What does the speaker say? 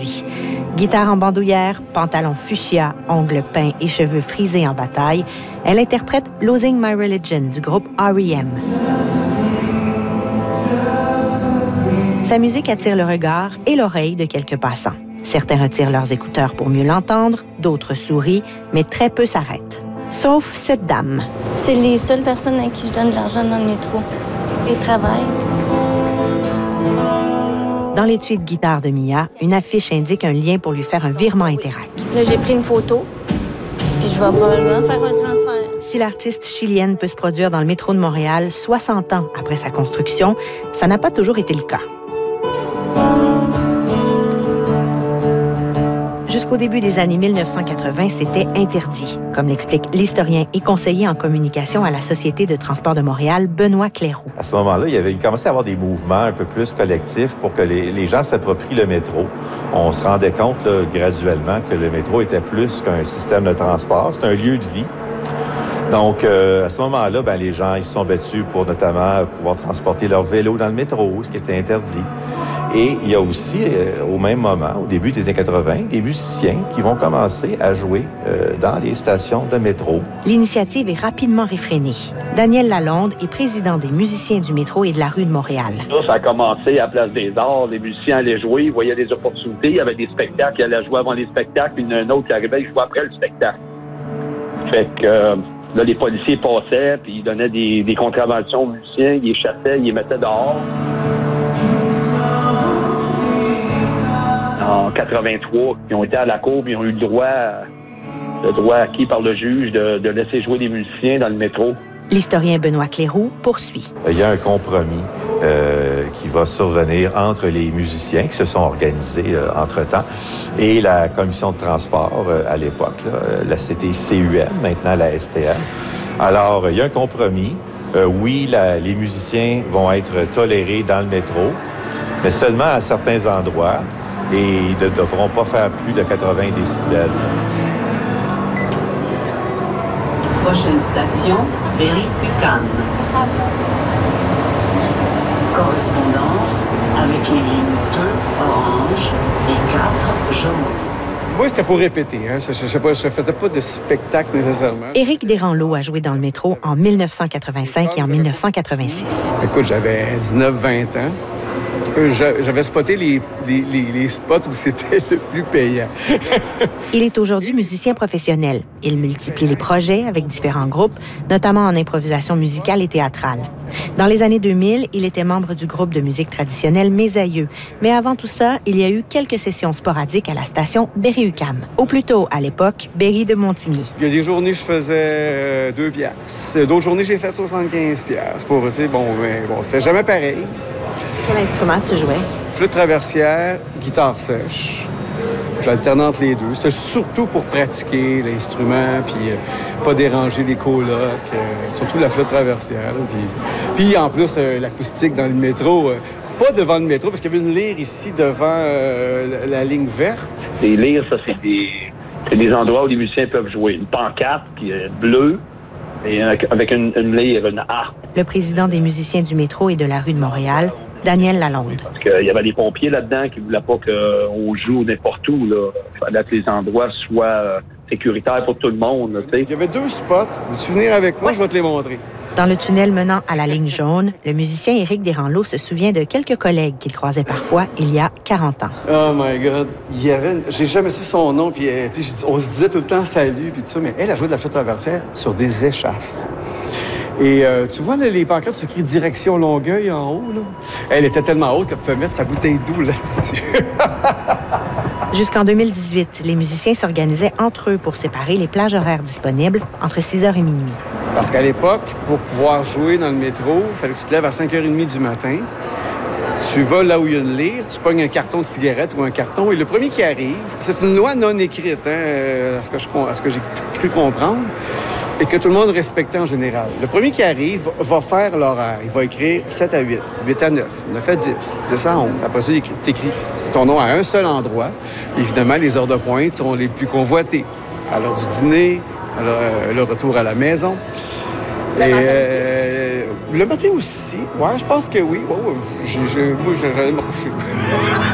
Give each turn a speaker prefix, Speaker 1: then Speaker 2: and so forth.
Speaker 1: aujourd'hui. Guitare en bandoulière, pantalon fuchsia, ongles peints et cheveux frisés en bataille, elle interprète Losing My Religion du groupe R.E.M. Sa musique attire le regard et l'oreille de quelques passants. Certains retirent leurs écouteurs pour mieux l'entendre, d'autres sourient, mais très peu s'arrêtent. Sauf cette dame.
Speaker 2: C'est les seules personnes à qui je donne de l'argent dans le métro. Et travaillent.
Speaker 1: Dans l'étui de guitare de Mia, une affiche indique un lien pour lui faire un virement Interac.
Speaker 2: Là, j'ai pris une photo, puis je vais probablement faire un transfert.
Speaker 1: Si l'artiste chilienne peut se produire dans le métro de Montréal 60 ans après sa construction, ça n'a pas toujours été le cas. Jusqu'au début des années 1980, c'était interdit, comme l'explique l'historien et conseiller en communication à la Société de transport de Montréal, Benoît Cléroux.
Speaker 3: À ce moment-là, il commençait à y avoir des mouvements un peu plus collectifs pour que les gens s'approprient le métro. On se rendait compte là, graduellement que le métro était plus qu'un système de transport, c'est un lieu de vie. Donc, à ce moment-là, les gens ils se sont battus pour notamment pouvoir transporter leur vélo dans le métro, ce qui était interdit. Et il y a aussi, au même moment, au début des années 80, des musiciens qui vont commencer à jouer dans les stations de métro.
Speaker 1: L'initiative est rapidement réfrénée. Daniel Lalonde est président des musiciens du métro et de la rue de Montréal.
Speaker 4: Ça a commencé à Place des Arts. Les musiciens allaient jouer, ils voyaient des opportunités. Il y avait des spectacles, ils allaient jouer avant les spectacles, puis un autre qui arrivait, il jouait après le spectacle. Fait que là, les policiers passaient, puis ils donnaient des contraventions aux musiciens, ils les chassaient, ils les mettaient dehors. En 83, ils ont été à la cour, ils ont eu le droit acquis par le juge de laisser jouer des musiciens dans le métro.
Speaker 1: L'historien Benoît Cléroux poursuit.
Speaker 3: Il y a un compromis qui va survenir entre les musiciens qui se sont organisés entre-temps et la commission de transport à l'époque, la CTCUM, maintenant la STM. Alors, il y a un compromis. Oui, les musiciens vont être tolérés dans le métro, mais seulement à certains endroits. Et ils ne devront pas faire plus de 80 décibels.
Speaker 5: Prochaine station, Berry-UQAM. Correspondance avec les lignes 2 orange et 4 jaune.
Speaker 6: Moi, c'était pour répéter. Je faisais pas de spectacle nécessairement.
Speaker 1: Éric Desranleau a joué dans le métro en 1985 et en 1986.
Speaker 6: Écoute, j'avais 19-20 ans. J'avais spoté les spots où c'était le plus payant.
Speaker 1: Il est aujourd'hui musicien professionnel. Il multiplie les projets avec différents groupes, notamment en improvisation musicale et théâtrale. Dans les années 2000, il était membre du groupe de musique traditionnelle Mes Aïeux. Mais avant tout ça, il y a eu quelques sessions sporadiques à la station Berry-UQAM. Ou plutôt, à l'époque, Berry de Montigny.
Speaker 6: Il y a des journées, je faisais 2 piastres. D'autres journées, j'ai fait 75 piastres. Bon, c'était jamais pareil.
Speaker 1: Quel instrument tu jouais?
Speaker 6: Flûte traversière, guitare sèche. J'alternais entre les deux. C'était surtout pour pratiquer l'instrument, puis pas déranger les colocs, surtout la flûte traversière. Puis en plus, l'acoustique dans le métro, pas devant le métro, parce qu'il y avait une lyre ici devant la ligne verte.
Speaker 4: Les lyres, ça, c'est des endroits où les musiciens peuvent jouer. Une pancarte, puis bleue, et avec une lyre, une harpe.
Speaker 1: Le président des musiciens du métro et de la rue de Montréal, Daniel Lalonde.
Speaker 4: Parce qu'il y avait des pompiers là-dedans qui ne voulaient pas qu'on joue n'importe où. Il fallait que les endroits soient sécuritaires pour tout le monde.
Speaker 6: Il y avait 2 spots. Veux-tu venir avec moi? Oui. Je vais te les montrer.
Speaker 1: Dans le tunnel menant à la ligne jaune, le musicien Éric Desranleau se souvient de quelques collègues qu'il croisait parfois il y a 40 ans.
Speaker 6: Oh my God! J'ai jamais su son nom, puis on se disait tout le temps salut, puis tout ça, mais elle a joué de la flûte traversière sur des échasses. Et tu vois, là, les pancartes, c'est écrit direction Longueuil en haut. Là. Elle était tellement haute qu'elle pouvait mettre sa bouteille d'eau là-dessus.
Speaker 1: Jusqu'en 2018, les musiciens s'organisaient entre eux pour séparer les plages horaires disponibles entre 6h et minuit.
Speaker 6: Parce qu'à l'époque, pour pouvoir jouer dans le métro, il fallait que tu te lèves à 5h30 du matin. Tu vas là où il y a une lyre, tu pognes un carton de cigarette ou un carton, et le premier qui arrive, c'est une loi non écrite, à ce que j'ai cru comprendre, et que tout le monde respectait en général. Le premier qui arrive va faire l'horaire. Il va écrire 7 à 8, 8 à 9, 9 à 10, 10 à 11. Après ça, tu écris ton nom à un seul endroit. Évidemment, les heures de pointe sont les plus convoitées. À l'heure du dîner, le retour à la maison. Le matin aussi. Ouais, je pense que oui. Moi, j'allais me recoucher.